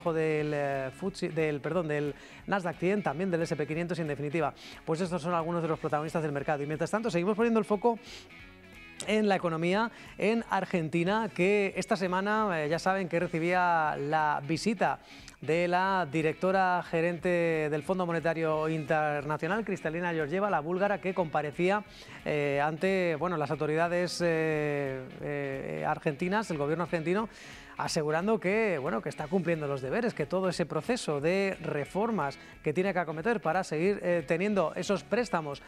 del del Nasdaq 100, también del S&P 500 y en definitiva, pues estos son algunos de los protagonistas del mercado. Y mientras tanto seguimos poniendo el foco en la economía en Argentina, que esta semana ya saben que recibía la visita de la directora gerente del Fondo Monetario Internacional, Kristalina Georgieva, la búlgara, que comparecía ante las autoridades argentinas, el gobierno argentino, asegurando que está cumpliendo los deberes, que todo ese proceso de reformas que tiene que acometer para seguir teniendo esos préstamos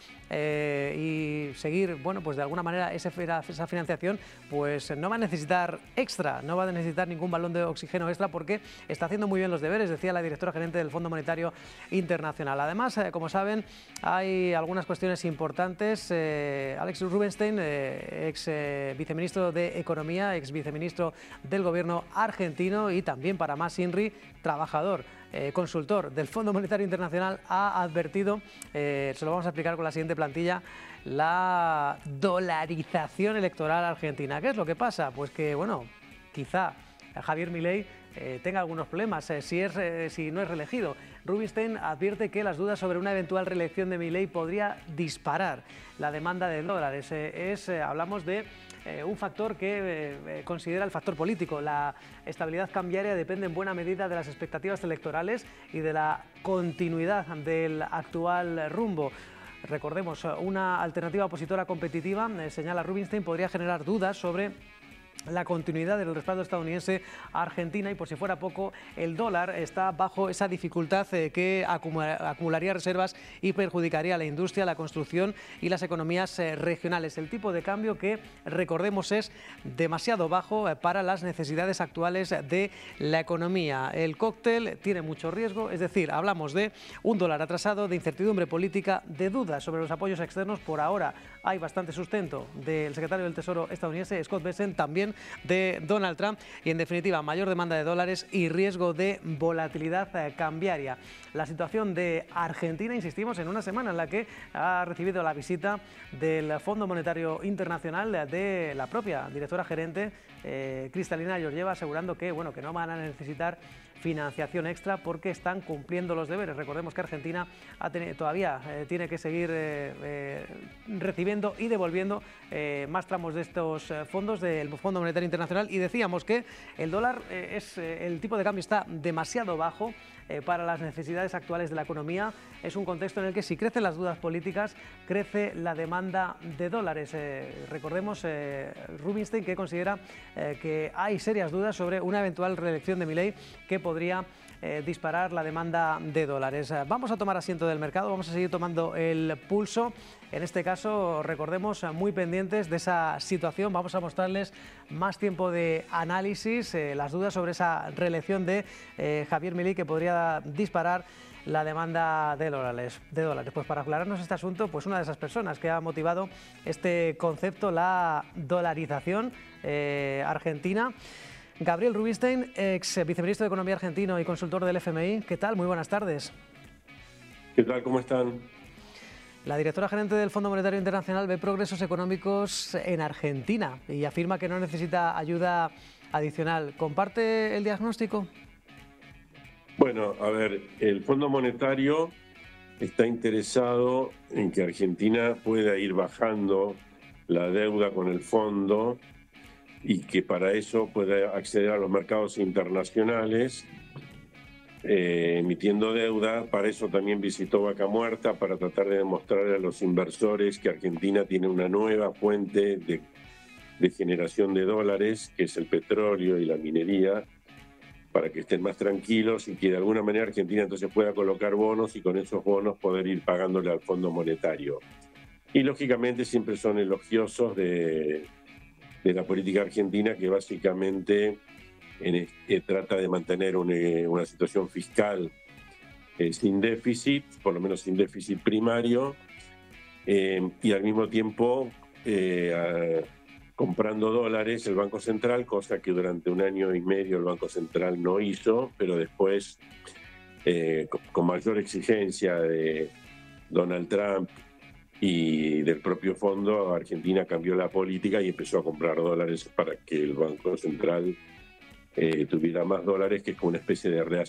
y seguir, pues de alguna manera esa financiación, pues no va a necesitar extra, no va a necesitar ningún balón de oxígeno extra, porque está haciendo muy bien los deberes, decía la directora gerente del Fondo Monetario Internacional. Además, como saben, hay algunas cuestiones importantes. Alex Rubinstein, ex viceministro de Economía, ex viceministro del gobierno argentino, y también para más Inri, trabajador, consultor del Fondo Monetario Internacional, ha advertido, se lo vamos a explicar con la siguiente plantilla, la dolarización electoral argentina. ¿Qué es lo que pasa? Pues que, quizá Javier Milei tenga algunos problemas si no es reelegido. Rubinstein advierte que las dudas sobre una eventual reelección de Milei podría disparar la demanda de dólares. Hablamos de un factor que considera el factor político. La estabilidad cambiaria depende en buena medida de las expectativas electorales y de la continuidad del actual rumbo. Recordemos, una alternativa opositora competitiva, señala Rubinstein, podría generar dudas sobre la continuidad del respaldo estadounidense a Argentina, y por si fuera poco, el dólar está bajo esa dificultad que acumularía reservas y perjudicaría a la industria, la construcción y las economías regionales. El tipo de cambio, que recordemos es demasiado bajo para las necesidades actuales de la economía. El cóctel tiene mucho riesgo, es decir, hablamos de un dólar atrasado, de incertidumbre política, de dudas sobre los apoyos externos. Por ahora hay bastante sustento del secretario del Tesoro estadounidense, Scott Bessent, también de Donald Trump, y en definitiva mayor demanda de dólares y riesgo de volatilidad cambiaria. La situación de Argentina, insistimos, en una semana en la que ha recibido la visita del Fondo Monetario Internacional, de la propia directora gerente Kristalina Georgieva, asegurando que no van a necesitar financiación extra porque están cumpliendo los deberes. Recordemos que Argentina todavía tiene que seguir recibiendo y devolviendo más tramos de estos fondos del Fondo Monetario Internacional, y decíamos que el dólar el tipo de cambio está demasiado bajo para las necesidades actuales de la economía. Es un contexto en el que, si crecen las dudas políticas, crece la demanda de dólares. Recordemos, Rubinstein, que considera que hay serias dudas sobre una eventual reelección de Milei, que podría disparar la demanda de dólares. Vamos a tomar asiento del mercado, vamos a seguir tomando el pulso. En este caso, recordemos, muy pendientes de esa situación. Vamos a mostrarles más tiempo de análisis, las dudas sobre esa reelección de Javier Milei, que podría disparar la demanda de dólares. Pues para aclararnos este asunto, pues una de esas personas que ha motivado este concepto, la dolarización argentina, Gabriel Rubinstein, ex viceministro de Economía argentino y consultor del FMI. ¿Qué tal? Muy buenas tardes. ¿Qué tal? ¿Cómo están? La directora gerente del Fondo Monetario Internacional ve progresos económicos en Argentina y afirma que no necesita ayuda adicional. ¿Comparte el diagnóstico? Bueno, a ver, el Fondo Monetario está interesado en que Argentina pueda ir bajando la deuda con el fondo y que para eso pueda acceder a los mercados internacionales emitiendo deuda. Para eso también visitó Vaca Muerta, para tratar de demostrar a los inversores que Argentina tiene una nueva fuente de generación de dólares, que es el petróleo y la minería, para que estén más tranquilos y que de alguna manera Argentina entonces pueda colocar bonos y con esos bonos poder ir pagándole al Fondo Monetario. Y lógicamente siempre son elogiosos de la política argentina, que básicamente trata de mantener una situación fiscal sin déficit, por lo menos sin déficit primario, y al mismo tiempo comprando dólares el Banco Central, cosa que durante un año y medio el Banco Central no hizo, pero después, con mayor exigencia de Donald Trump y del propio fondo, Argentina cambió la política y empezó a comprar dólares para que el Banco Central tuviera más dólares, que es como una especie de